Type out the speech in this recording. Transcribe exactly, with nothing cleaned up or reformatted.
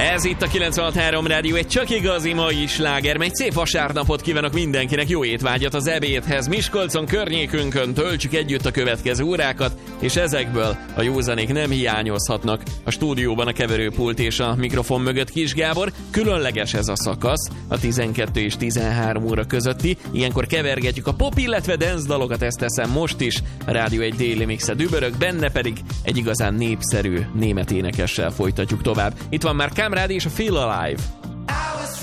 Ez itt a kilencvenhat három Rádió, egy csak igazi mai sláger, egy szép vasárnapot kívánok mindenkinek, jó étvágyat az ebédhez. Miskolcon, környékünkön töltsük együtt a következő órákat, és ezekből a józanék nem hiányozhatnak. A stúdióban a keverőpult és a mikrofon mögött Kis Gábor. Különleges ez a szakasz, a tizenkettő és tizenhárom óra közötti. Ilyenkor kevergetjük a pop, illetve dance dalokat, ezt teszem most is. A Rádió egy Daily Mix-e dübörög, benne pedig egy igazán népszerű német énekessel folytatjuk tovább. Itt van már Kamrád és a Feel Alive.